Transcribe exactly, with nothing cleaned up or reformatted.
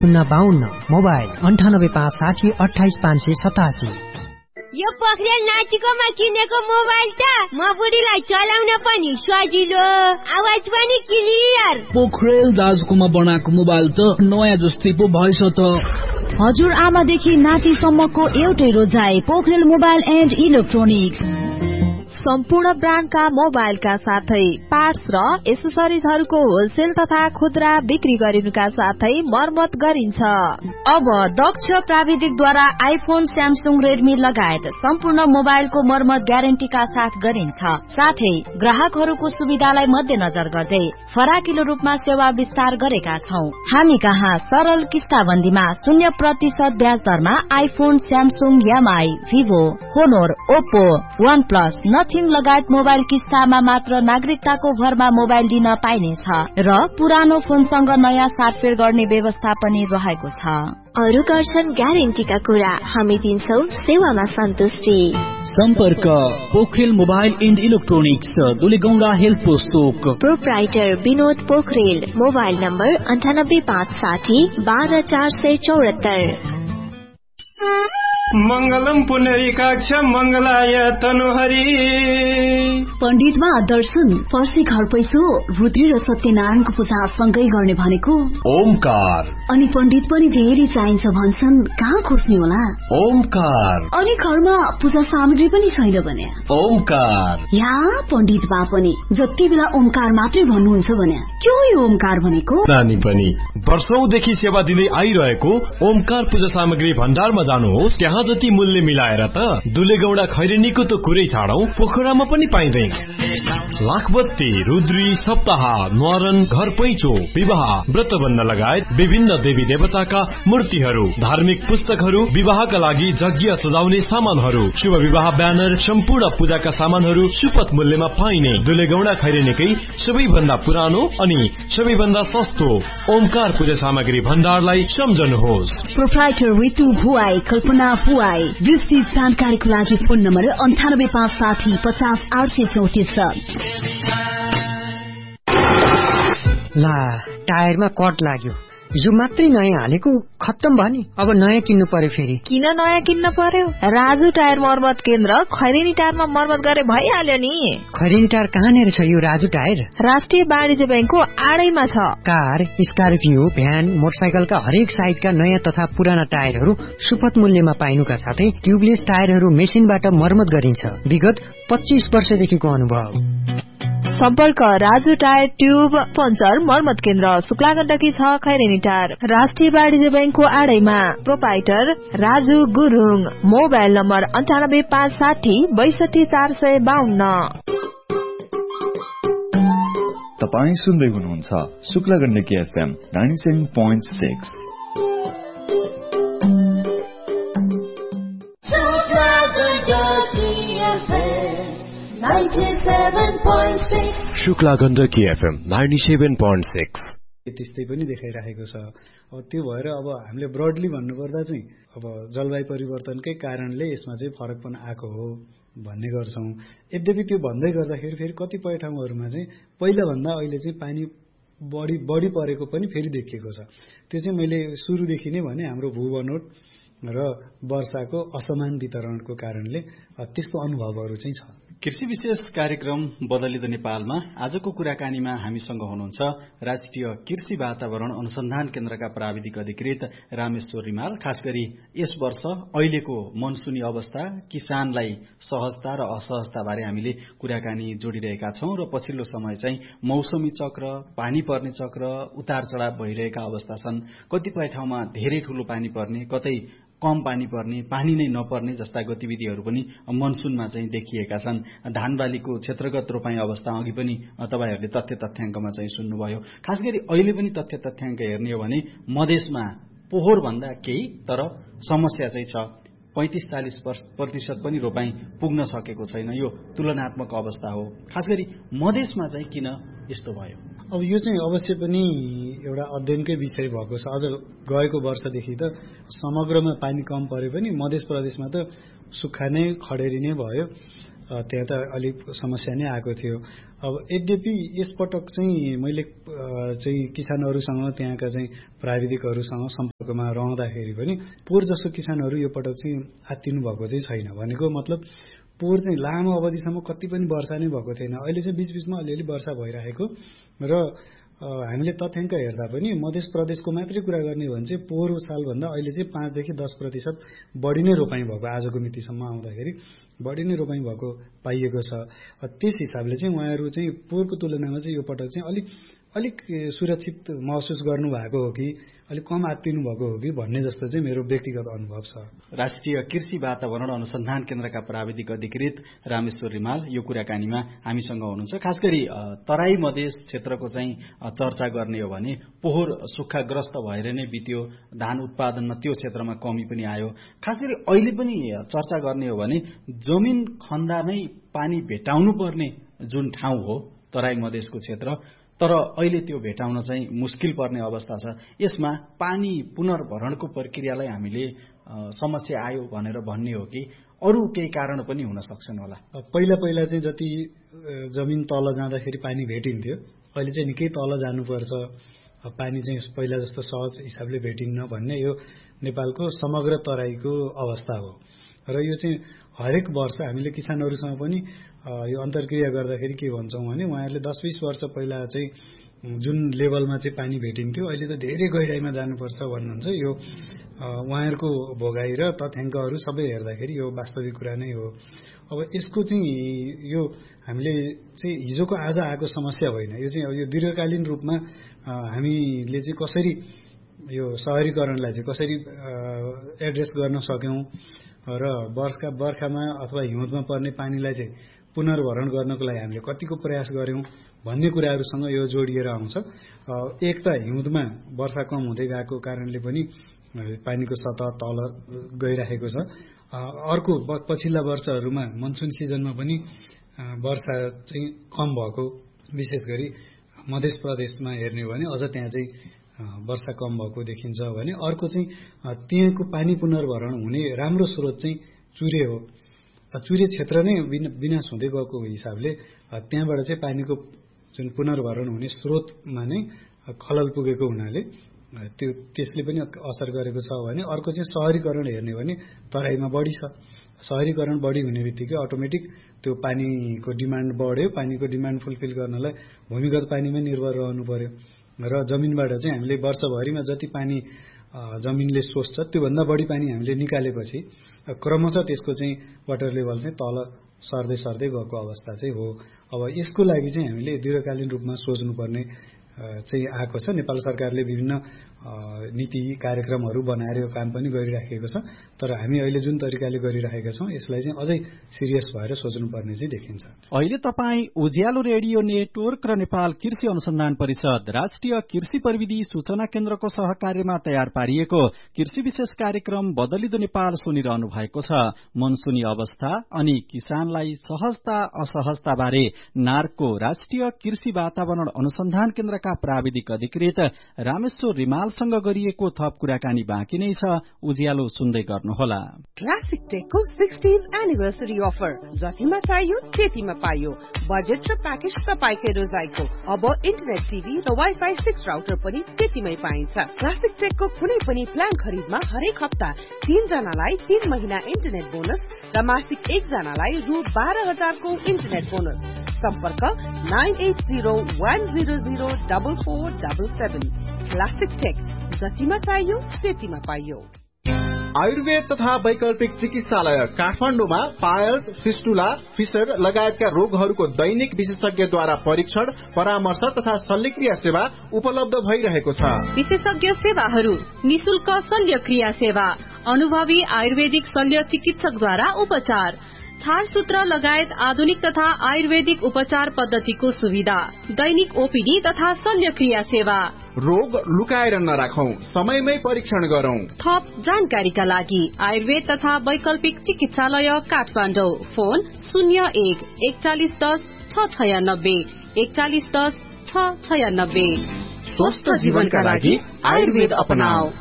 शून्य बाहन्न मोबाइल अन्ठानब्बे पाँच साठी अठाइस पाँच सय सतासी। यो पोखरेल नाचिकोमा किनेको मोबाइल त म बुढीलाई चलाउन पनि सजिलो, आवाज पनि क्लियर। पोखरेल दाजुकोमा बनाएको मोबाइल त नयाँ जस्तै पो भएछ त। हजुर आमादेखि नातिसम्मको एउटै रोजाइ पोखरेल मोबाइल एन्ड इलेक्ट्रोनिक्स। सम्पूर्ण ब्रान्डका मोबाइलका साथै पार्ट्स र एसेसरिजहरूको होलसेल तथा खुद्रा बिक्री गरिनुका साथै मर्मत गरिन्छ। अब दक्ष प्राविधिकद्वारा आइफोन, स्यामसुङ, रेडमी लगायत सम्पूर्ण मोबाइलको मर्मत ग्यारेन्टीका साथ गरिन्छ। साथै ग्राहकहरूको सुविधालाई मध्यनजर गर्दै फराकिलो रूपमा सेवा विस्तार गरेका छौं। हामी कहाँ सरल किस्ताबन्दीमा शून्य प्रतिशत ब्याज दरमा iPhone, Samsung, MI, Vivo, होनोर, Oppo, one plus, nothing लगायत मोबाइल किस्तामा मात्र नागरिकताको भरमा मोबाइल दिन पाइनेछ र पुरानो फोनसँग नयाँ साटफेर गर्ने व्यवस्था पनि रहेको छ। अरू गर्छन् ग्यारेन्टीका कुरा, हामी दिन्छौ सेवामा सन्तुष्टि। सम्पर्क Pokharel mobile and electronics, दुलेगौडा health post Chowk. Proprietor Vinod Pokharel, mobile number अन्ठानब्बे पाँच साठी बाह्र चार सय चौहत्तर। मंगलम पुनरीकाक्ष मंगलाय तनुहरी। पण्डितमा दर्शन, फर्सी घर पैसो, रुद्री र सत्यनारायणको पूजा सँगै गर्ने भनेको ओमकार। अनि पण्डित पनि धेरै चाहिन्छ भन्छन्, कहाँ खोज्ने होला? ओमकार। अनि घरमा पूजा सामग्री पनि छैन भने ओमकार। या पण्डित बा पनि जति बेला ओमकार मात्रै भन्नुहुन्छ भने के हो यो ओमकार भनेको? नानी पनि वर्षौंदेखि सेवा दिँदै आइरहेको ओमकार पूजा सामग्री भण्डारमा जानुहोस्, त्यहाँ जति मूल्य मिलाएर त दुलेगौडा खैरेनीको त कुरै छाडौं, पोखरामा पनि पाइँदैन। लाखबत्ती, रुद्री, सप्ताह, न्वारन, घर पैँचो, विवाह, व्रतबन्ध लगायत विभिन्न देवी देवताका मूर्तिहरू, धार्मिक पुस्तकहरू, विवाहका लागि यज्ञ सजाउने सामानहरू, शुभ विवाह ब्यानर, सम्पूर्ण पूजाका सामानहरू सुपथ मूल्यमा पाइने दुलेगौडा खैरेनीकै सबैभन्दा पुरानो अनि सबैभन्दा सस्तो ओमकार पूजा सामग्री भण्डारलाई सम्झनुहोस्। प्रोप्राइटर रितु भुवाई, कल्पना भुवाई। विस्तृत जानकारीको लागि फोन नम्बर अन्ठानब्बे पाँच साठी पचास आठ सय चौतिस। ला टायरमा कट लाग्यो, हिजो मात्रै नयाँ हालेको खत्तम भयो नि, अब नयाँ किन्नु पर्यो फेरि। किन नयाँ किन्न पर्यो? राजु टायर मर्मत केन्द्र खैरेनी टायरमा मर्मत गरे भइहाल्यो नि। खैरेनी टायर कहाँनिर छ यो राजु टायर? राष्ट्रिय वाणिज्य बैंकको आडैमा छ। कार, स्कर्पियो, भ्यान, मोटरसाइकलका हरेक साइजका नयाँ तथा पुराना टायरहरू सुपथ मूल्यमा पाइनुका साथै ट्युबलेस टायरहरू मेसिनबाट मर्मत गरिन्छ। विगत पच्चीस वर्षदेखिको अनुभव। सम्पर्क राजु टायर ट्युब पञ्चर मर्मत केन्द्र, शुक्लागण्डकी छ, खैरेनी टायर, राष्ट्रिय वाणिज्य बैंकको आडैमा। Proprietor Raju Gurung, mobile number अन्ठानब्बे पाँच साठी बैसठी चार सय बाहन्न। तपाईँ सुन्दै हुनुहुन्छ शुक्लागण्डकी FM ninety seven point six. Shukla Gandaki FM ninety seven point six. त्यस्तै पनि देखाइरहेको छ। अब त्यो भएर अब हामीले ब्रडली भन्नुपर्दा चाहिँ अब जलवायु परिवर्तनकै कारणले यसमा चाहिँ फरक पनि आएको हो भन्ने गर्छौं। यद्यपि त्यो भन्दै गर्दाखेरि फेरि कतिपय ठाउँहरूमा चाहिँ पहिला भन्दा अहिले चाहिँ पानी बढी बढी परेको पनि फेरि देखिएको छ। त्यो चाहिँ मैले सुरुदेखि नै भने हाम्रो भूबनोट र वर्षाको असमान वितरणको कारणले त्यस्तो अनुभवहरू चाहिँ छ। कृषि विशेष कार्यक्रम बदलिँदो नेपालमा आजको कुराकानीमा हामीसँग हुनुहुन्छ राष्ट्रिय कृषि वातावरण अनुसन्धान केन्द्रका प्राविधिक अधिकृत रामेश्वर रिमाल। खास गरी यस वर्ष अहिलेको मनसुनी अवस्था, किसानलाई सहजता र असहजता बारे हामीले कुराकानी जोडिरहेका छौं र पछिल्लो समय चाहिँ मौसमी चक्र, पानी पर्ने चक्र, उतार चढाव भइरहेका अवस्था छन्। कतिपय ठाउँमा धेरै ठूलो पानी पर्ने, कतै कम पानी पर्ने, पानी नै नपर्ने जस्ता गतिविधिहरू पनि मनसुनमा चाहिँ देखिएका छन्। धान बालीको क्षेत्रगत रोपाई अवस्था अघि पनि तपाईहरुले तथ्य तथ्याङ्कमा चाहिँ सुन्नुभयो। खास गरी अहिले पनि तथ्य तथ्याङ्क हेर्ने हो भने मधेसमा पोहोर भन्दा केही तर समस्या चाहिँ छ। पैंतीस चालीस प्रतिशत पनि रोपाई पुग्न सकेको छैन। यो तुलनात्मक अवस्था हो। खास गरी मधेसमा चाहिँ किन यस्तो भयो? अब यो चाहिँ अवश्य पनि एउटा अध्ययनकै विषय भएको छ। अब गएको वर्षदेखि त समग्रमा पानी कम परे पनि मध्य प्रदेशमा त सुक्खा नै खडेरी नै भयो त्यहाँ त अलिक समस्या नै आएको थियो। अब यद्यपि यसपटक चाहिँ मैले चाहिँ किसानहरूसँग त्यहाँका चाहिँ प्राविधिकहरूसँग सम्पर्कमा रहँदाखेरि पनि पोहोर जसो किसानहरू यो पटक चाहिँ आत्तिनु भएको चाहिँ छैन। भनेको मतलब पोहोर चाहिँ लामो अवधिसम्म कति पनि वर्षा नै भएको थिएन। अहिले चाहिँ बीचबीचमा अलिअलि वर्षा भइरहेको र हामीले तथ्याङ्क हेर्दा पनि मध्य प्रदेशको मात्रै कुरा गर्ने हो भने चाहिँ पोहोर सालभन्दा अहिले चाहिँ पाँचदेखि दस प्रतिशत बढी नै रोपाइँ भएको आजको मितिसम्म आउँदाखेरि बढी नै रोपाइँ भएको पाइएको छ। त्यस हिसाबले चाहिँ उहाँहरू चाहिँ पोहोरको तुलनामा चाहिँ यो पटक चाहिँ अलिक अलिक सुरक्षित महसुस गर्नु भएको हो कि अलिक कम आत्तिनु भएको हो कि भन्ने जस्तो चाहिँ मेरो व्यक्तिगत अनुभव छ। राष्ट्रिय कृषि वातावरण अनुसन्धान केन्द्रका प्राविधिक अधिकृत रामेश्वर रिमाल यो कुराकानीमा हामीसँग हुनुहुन्छ। खास गरी तराई मधेस क्षेत्रको चाहिँ चर्चा गर्ने हो भने पोहोर सुक्खाग्रस्त भएर नै बित्यो, धान उत्पादनमा त्यो क्षेत्रमा कमी पनि आयो। खास गरी अहिले पनि चर्चा गर्ने हो भने जमिन खन्दा नै पानी भेटाउनु पर्ने जुन ठाउँ हो तराई मधेसको क्षेत्र, तर अहिले त्यो भेटाउन चाहिँ मुस्किल पर्ने अवस्था छ। यसमा पानी पुनर्भरणको प्रक्रियालाई हामीले समस्या आयो भनेर भन्ने हो कि अरू केही कारण पनि हुन सक्छन् होला? पहिला पहिला चाहिँ जति जमिन तल जाँदाखेरि पानी भेटिन्थ्यो, अहिले चाहिँ निकै तल जानुपर्छ, पानी चाहिँ पहिला जस्तो सहज हिसाबले भेटिन्न भन्ने यो नेपालको समग्र तराईको अवस्था हो। र यो चाहिँ हरेक वर्ष हामीले किसानहरूसँग पनि यो अन्तर्क्रिया गर्दाखेरि के भन्छौँ भने उहाँहरूले दस बीस वर्ष पहिला चाहिँ जुन लेभलमा चाहिँ पानी भेटिन्थ्यो अहिले त धेरै गहिराइमा जानुपर्छ भन्नुहुन्छ। यो उहाँहरूको भोगाई र तथ्याङ्कहरू सबै हेर्दाखेरि यो वास्तविक कुरा नै हो। अब यसको चाहिँ यो हामीले चाहिँ हिजोको आज आएको समस्या होइन, यो चाहिँ यो दीर्घकालीन रूपमा हामीले चाहिँ कसरी यो शहरीकरणलाई चाहिँ कसरी एड्रेस गर्न सक्यौँ र वर्षका बर्खामा अथवा हिउँदमा पर्ने पानीलाई चाहिँ पुनर्भरण गर्नको लागि हामीले कतिको प्रयास गर्यौँ भन्ने कुराहरूसँग यो जोडिएर आउँछ। एक त हिउँदमा वर्षा कम हुँदै गएको कारणले पनि पानीको सतह तल गइरहेको छ। अर्को पछिल्ला वर्षहरूमा मनसुन सिजनमा पनि वर्षा चाहिँ कम भएको, विशेष गरी मध्य प्रदेशमा हेर्ने हो भने अझ त्यहाँ चाहिँ वर्षा कम भएको देखिन्छ भने अर्को चाहिँ त्यहाँको पानी पुनर्भरण हुने राम्रो स्रोत चाहिँ चुरे हो। चुरे क्षेत्र नै विनाश हुँदै गएको हिसाबले त्यहाँबाट चाहिँ पानीको जुन पुनर्भरण हुने स्रोतमा नै खलल पुगेको हुनाले त्यो त्यसले पनि असर गरेको छ भने अर्को चाहिँ शहरीकरण हेर्ने भने तराईमा बढी छ। शहरीकरण बढी हुने बित्तिकै अटोमेटिक त्यो पानीको डिमान्ड बढ्यो। पानीको डिमान्ड फुलफिल गर्नलाई भूमिगत पानीमै निर्भर रहनु पर्यो र जमिनबाट चाहिँ हामीले वर्षभरिमा जति पानी जमिनले सोच्छ त्योभन्दा बढी पानी हामीले निकालेपछि क्रमशः त्यसको चाहिँ वाटर लेभल चाहिँ तल सर्दै सर्दै गएको अवस्था चाहिँ हो। अब यसको लागि चाहिँ हामीले दीर्घकालीन रूपमा सोच्नुपर्ने चाहिँ आएको छ। नेपाल सरकारले विभिन्न नीति कार्यक्रमहरू बनाएर यो काम पनि गरिराखेको छ, तर हामी अहिले जुन तरिकाले गरिरहेका छौँ यसलाई चाहिँ अझै सिरियस भएर सोच्नुपर्ने चाहिँ देखिन्छ। अहिले तपाईँ उज्यालो रेडियो नेटवर्क र नेपाल कृषि अनुसन्धान परिषद राष्ट्रिय कृषि प्रविधि सूचना केन्द्रको सहकार्यमा तयार पारिएको कृषि विशेष कार्यक्रम बदलिदो नेपाल सुनिरहनु भएको छ। मनसुनी अवस्था अनि किसानलाई सहजता असहजता बारे नार्को राष्ट्रिय कृषि वातावरण अनुसन्धान केन्द्रका प्राविधिक अधिकृत रामेश्वर रिमालसँग गरिएको थप कुराकानी बाँकी नै छ। उज्यालो सुन्दै गर्नुहोला। क्लासिक टेकको सिक्सटीन्थ एनिभर्सरी अफर, जतिमा चाहियो त्यतिमा पाइयो। बजेट र प्याकेज तपाईकै रोजाइको। अब इन्टरनेट टिभी र वाइफाई सिक्स राउटर पनि त्यतिमै पाइन्छ। क्लासिक टेकको कुनै पनि प्लान खरिदमा हरेक हप्ता तीन जनालाई तीन महिना इन्टरनेट बोनस र मासिक एक जनालाई रु बाह्र हजारको इन्टरनेट बोनस। सम्पर्क nine at zero one zero zero double four double seven. Classic take, जतिमा चाहियो त्यतिमा पाइयो। आयुर्वेद तथा वैकल्पिक चिकित्सालय काठमाडौँमा पायल्स, फिस्टुला, फिसर लगायतका रोगहरूको दैनिक विशेषज्ञद्वारा परीक्षण, परामर्श तथा शल्यक्रिया सेवा उपलब्ध भइरहेको छ। विशेषज्ञ सेवाहरू: निशुल्क शल्यक्रिया सेवा, अनुभवी आयुर्वेदिक शल्य चिकित्सकद्वारा उपचार, छारसूत्र लगायत आधुनिक तथा आयुर्वेदिक उपचार पद्धतिको सुविधा, दैनिक ओपीडी तथा शल्यक्रिया सेवा। रोग लुकाएर नराखौं, समयमै परीक्षण गरौं। थप जानकारीका लागि आयुर्वेद तथा वैकल्पिक चिकित्सालय काठमाडौँ। फोन शून्य एक एकचालिस दस छ छयानब्बे एकचालिस दस छ छयानब्बे। स्वस्थ जीवनका लागि आयुर्वेद अपनाऊ।